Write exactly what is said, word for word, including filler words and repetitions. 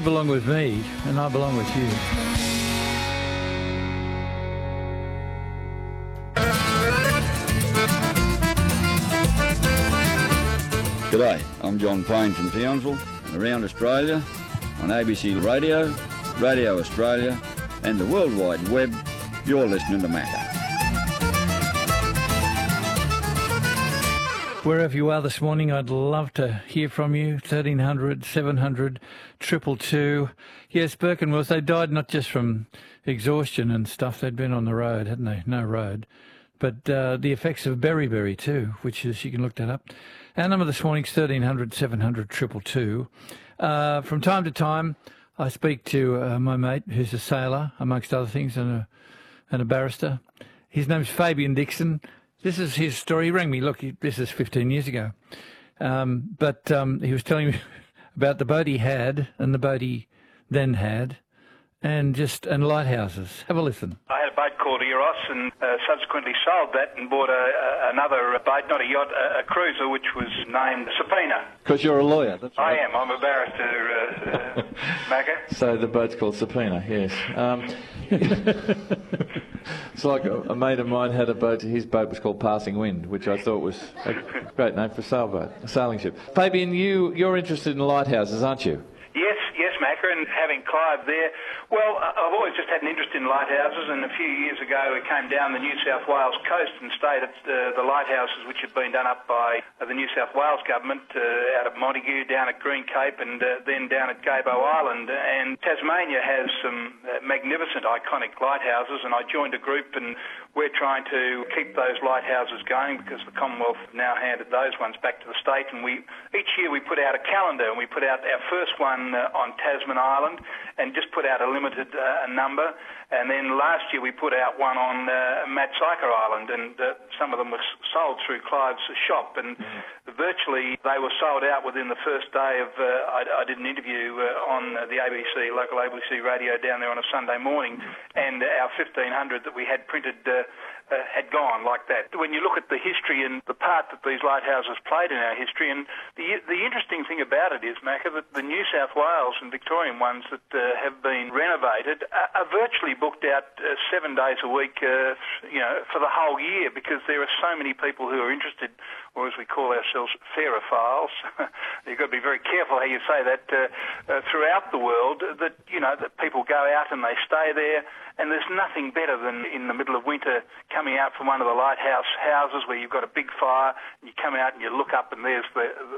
belong with me, and I belong with you. G'day, I'm John Payne from Townsville and around Australia on A B C Radio, Radio Australia and the World Wide Web. You're listening to Macca. Wherever you are this morning, I'd love to hear from you. thirteen hundred, seven hundred, two two two. Yes, Birkenworth, they died not just from exhaustion and stuff. They'd been on the road, hadn't they? No road. But uh, the effects of beriberi too, which is, you can look that up. Our number this morning is thirteen hundred, seven hundred, two two two. Uh, from time to time, I speak to uh, my mate, who's a sailor, amongst other things, and a, and a barrister. His name's Fabian Dixon. This is his story. He rang me, look, he, this is fifteen years ago. Um, but um, he was telling me about the boat he had and the boat he then had, and just and lighthouses. Have a listen. I had a boat called Eros and uh, subsequently sold that and bought a, a, another boat, not a yacht, a, a cruiser, which was named Subpoena. Because you're a lawyer, that's right. I am. I'm a barrister, uh, uh, Macca. So the boat's called Subpoena, yes. Um, it's like a, a mate of mine had a boat, his boat was called Passing Wind, which I thought was a great name for a sailboat, a sailing ship. Fabian, you, you're interested in lighthouses, aren't you? Yes, yes, Macca, and having Clive there, well, I've always just had an interest in lighthouses, and a few years ago we came down the New South Wales coast and stayed at uh, the lighthouses which had been done up by uh, the New South Wales government uh, out at Montague, down at Green Cape, and uh, then down at Gabo Island. And Tasmania has some uh, magnificent, iconic lighthouses, and I joined a group, and we're trying to keep those lighthouses going because the Commonwealth have now handed those ones back to the state, and we each year we put out a calendar, and we put out our first one uh, on Tasman Island and just put out a limited uh, number, and then last year we put out one on uh, Matsika Island, and uh, some of them were sold through Clive's shop, and mm. virtually they were sold out within the first day of, uh, I, I did an interview uh, on the A B C, local A B C radio down there on a Sunday morning, and our fifteen hundred that we had printed uh, Uh, had gone like that. When you look at the history and the part that these lighthouses played in our history, and the the interesting thing about it is, Macca, that the New South Wales and Victorian ones that uh, have been renovated are, are virtually booked out uh, seven days a week, uh, you know, for the whole year, because there are so many people who are interested, or as we call ourselves, fairophiles. You've got to be very careful how you say that uh, uh, throughout the world, that, you know, that people go out and they stay there, and there's nothing better than in the middle of winter coming out from one of the lighthouse houses where you've got a big fire, and you come out and you look up and there's the